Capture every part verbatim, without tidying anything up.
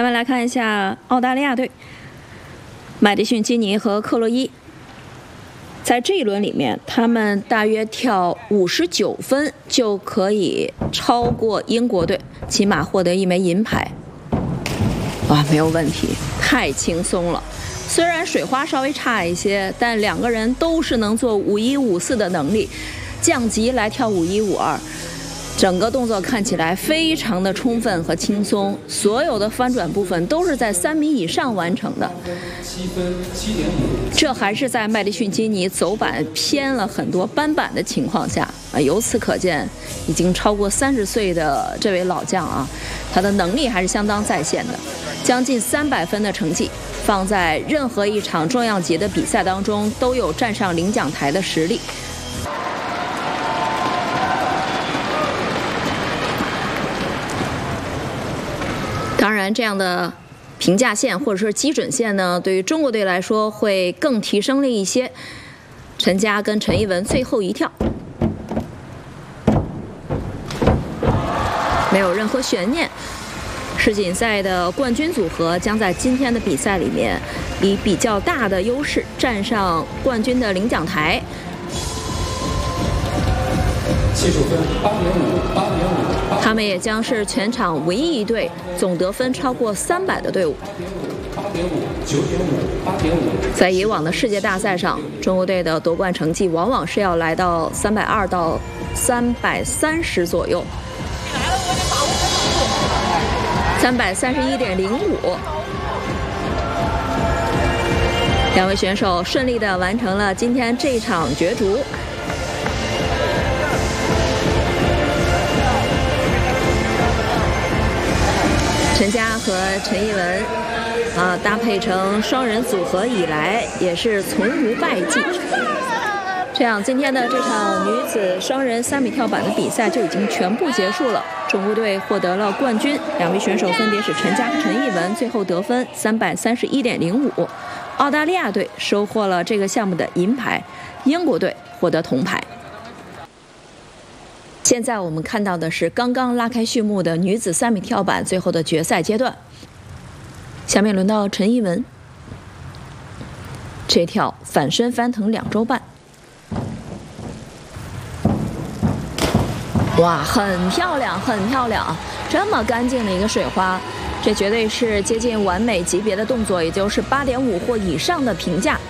下面来看一下澳大利亚队，麦迪逊、基尼和克洛伊。在这一轮里面，他们大约跳五十九分就可以超过英国队，起码获得一枚银牌。哇，没有问题，太轻松了。虽然水花稍微差一些，但两个人都是能做五一五四的能力，降级来跳五一五二。 整个动作看起来非常的充分和轻松，所有的翻转部分都是在三米以上完成的。这还是在麦迪逊基尼走板偏了很多斑板的情况下啊，由此可见，已经超过三十岁的这位老将啊，他的能力还是相当在线的。将近三百分的成绩，放在任何一场重量级的比赛当中，都有站上领奖台的实力。 当然，这样的评价线或者说基准线呢，对于中国队来说会更提升了一些。陈佳跟陈一文最后一跳，没有任何悬念。世锦赛的冠军组合将在今天的比赛里面以比较大的优势站上冠军的领奖台。 技术分八点五，八点五。 他们也将是全场唯一一队总得分超过三百的队伍。 八点五，九点五，八点五。 在以往的世界大赛上，中国队的夺冠成绩往往是要来到三百二到三百三十左右。三百三十一点零五。两位选手顺利地完成了今天这场角逐。 陈佳和陈一文，啊，搭配成双人组合以来，也是从无败绩。这样，今天的这场女子双人三米跳板的比赛就已经全部结束了。中国队获得了冠军，两位选手分别是陈佳和陈一文，最后得分三百三十一点零五。澳大利亚队收获了这个项目的银牌，英国队获得铜牌。 现在我们看到的是刚刚拉开序幕的女子三米跳板最后的决赛阶段。下面轮到陈一文，这跳反身翻腾两周半，哇，很漂亮，很漂亮！这么干净的一个水花，这绝对是接近完美级别的动作，也就是八点五或以上的评价。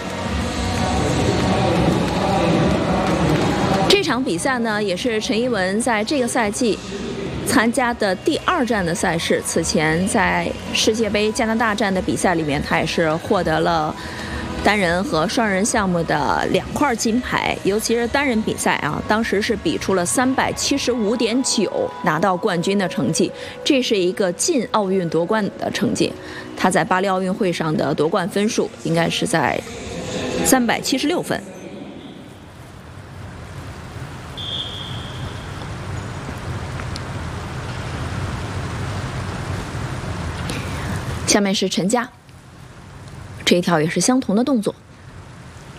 这场比赛呢，也是陈一文在这个赛季参加的第二站的赛事。此前在世界杯加拿大站的比赛里面，他也是获得了单人和双人项目的两块金牌。尤其是单人比赛啊，当时是比出了三百七十五点九，拿到冠军的成绩。这是一个进奥运夺冠的成绩。他在巴黎奥运会上的夺冠分数应该是在三百七十六分。 下面是陈佳，这一跳也是相同的动作。